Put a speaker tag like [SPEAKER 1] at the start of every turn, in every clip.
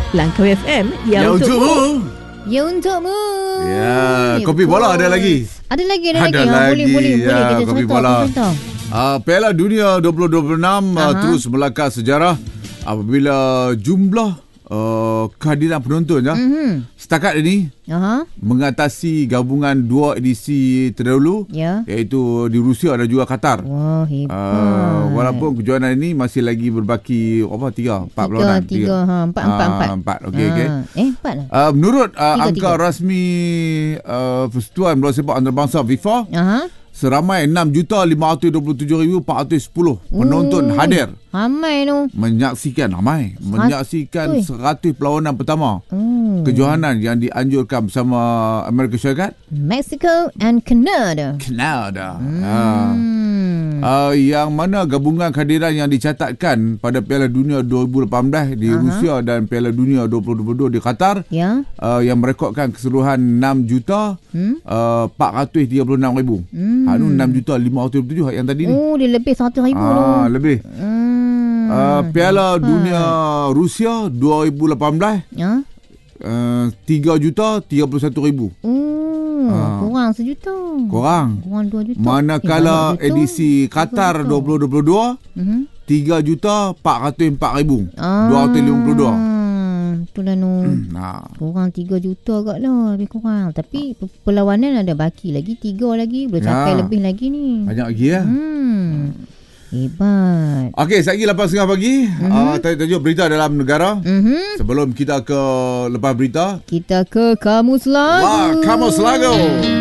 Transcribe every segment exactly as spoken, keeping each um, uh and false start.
[SPEAKER 1] Langkawi F M yang,
[SPEAKER 2] yang
[SPEAKER 1] untukmu.
[SPEAKER 2] untukmu.
[SPEAKER 3] Ya untukmu.
[SPEAKER 2] Ya,
[SPEAKER 3] Ya,
[SPEAKER 2] kopi
[SPEAKER 3] betul.
[SPEAKER 2] bola ada lagi.
[SPEAKER 3] Ada lagi, ada,
[SPEAKER 2] Ada
[SPEAKER 3] lagi. Ha,
[SPEAKER 2] lagi,
[SPEAKER 3] boleh, boleh,
[SPEAKER 2] ya,
[SPEAKER 3] boleh. Kita
[SPEAKER 2] kopi
[SPEAKER 3] cerita,
[SPEAKER 2] bola.
[SPEAKER 3] kita cerita.
[SPEAKER 2] Uh, Piala Dunia dua ribu dua puluh enam uh, terus melangkah sejarah apabila jumlah uh, kehadiran penonton ya,
[SPEAKER 3] Mhm.
[SPEAKER 2] setakat ini
[SPEAKER 3] Aha.
[SPEAKER 2] mengatasi gabungan dua edisi terdahulu,
[SPEAKER 3] Ya.
[SPEAKER 2] iaitu di Rusia dan juga Qatar.
[SPEAKER 3] Wah, hebat.
[SPEAKER 2] Uh, walaupun kejohanan ini masih lagi berbaki apa tiga empat perlawanan
[SPEAKER 3] Tiga, tiga, ha, empat, empat,
[SPEAKER 2] Ah,
[SPEAKER 3] empat.
[SPEAKER 2] empat okey
[SPEAKER 3] Ha.
[SPEAKER 2] okey.
[SPEAKER 3] Eh, empat lah.
[SPEAKER 2] Uh, menurut uh,
[SPEAKER 3] Tiga,
[SPEAKER 2] angka
[SPEAKER 3] tiga.
[SPEAKER 2] rasmi uh, Persatuan Bola Sepak Antarabangsa FIFA,
[SPEAKER 3] Aha.
[SPEAKER 2] seramai enam juta lima ratus dua puluh tujuh ribu empat ratus sepuluh penonton
[SPEAKER 3] Oh,
[SPEAKER 2] hadir
[SPEAKER 3] ramai tu.
[SPEAKER 2] menyaksikan ramai menyaksikan
[SPEAKER 3] Ui.
[SPEAKER 2] seratus perlawanan pertama
[SPEAKER 3] Hmm.
[SPEAKER 2] kejohanan yang dianjurkan bersama Amerika Syarikat,
[SPEAKER 3] Mexico and Canada.
[SPEAKER 2] Canada.
[SPEAKER 3] Hmm.
[SPEAKER 2] Uh, uh, yang mana gabungan kehadiran yang dicatatkan pada Piala Dunia dua ribu lapan belas di
[SPEAKER 3] Aha.
[SPEAKER 2] Rusia dan Piala Dunia dua ribu dua puluh dua di Qatar,
[SPEAKER 3] Ya.
[SPEAKER 2] uh, yang merekodkan keseluruhan enam juta
[SPEAKER 3] Hmm.
[SPEAKER 2] uh, empat ratus tiga puluh enam ribu.
[SPEAKER 3] Hmm.
[SPEAKER 2] Ha, nu enam juta lima ratus dua puluh tujuh yang tadi ni.
[SPEAKER 3] Oh, dia lebih seratus ribu
[SPEAKER 2] Ah,
[SPEAKER 3] tu.
[SPEAKER 2] lebih.
[SPEAKER 3] Hmm.
[SPEAKER 2] Uh, Piala
[SPEAKER 3] hebat.
[SPEAKER 2] Dunia Rusia dua ribu lapan belas
[SPEAKER 3] Ya.
[SPEAKER 2] uh, tiga juta tiga puluh satu ribu.
[SPEAKER 3] Oh,
[SPEAKER 2] Ah.
[SPEAKER 3] kurang sejuta.
[SPEAKER 2] Korang.
[SPEAKER 3] Kurang dua juta.
[SPEAKER 2] Manakala
[SPEAKER 3] Eh, banyak betul.
[SPEAKER 2] edisi Qatar
[SPEAKER 3] Betul.
[SPEAKER 2] dua ribu dua puluh dua
[SPEAKER 3] Mhm.
[SPEAKER 2] tiga juta empat ratus empat ribu
[SPEAKER 3] Ah.
[SPEAKER 2] dua ratus lima puluh dua.
[SPEAKER 3] Itulah nu.
[SPEAKER 2] Nah,
[SPEAKER 3] Kurang tiga juta agak lah. Lebih kurang. Tapi perlawanan ada baki lagi. Tiga lagi. Boleh capai
[SPEAKER 2] Ya.
[SPEAKER 3] lebih lagi ni.
[SPEAKER 2] banyak lagi ya.
[SPEAKER 3] Hmm. Hebat.
[SPEAKER 2] Okey, sekejap lagi lapan tiga puluh pagi. Mm-hmm. Uh, tajuk berita dalam negara.
[SPEAKER 3] Mhm.
[SPEAKER 2] Sebelum kita ke lepas berita,
[SPEAKER 3] Kita ke Kamus Lagu.
[SPEAKER 2] wah, Kamus Lagu.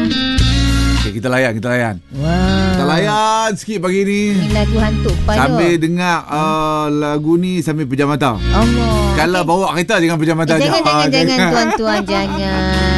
[SPEAKER 2] Okay, kita layan, kita layan.
[SPEAKER 3] Wah.
[SPEAKER 2] Kita layan sikit pagi ni.
[SPEAKER 3] Ini lagu hantu pada.
[SPEAKER 2] Sambil dengar uh, lagu ni sambil pejam mata.
[SPEAKER 3] Allah.
[SPEAKER 2] Kalau bawa kereta jangan pejam mata.
[SPEAKER 3] Eh, jangan,
[SPEAKER 2] je.
[SPEAKER 3] jangan,
[SPEAKER 2] Ah,
[SPEAKER 3] jangan, tuan-tuan, jangan.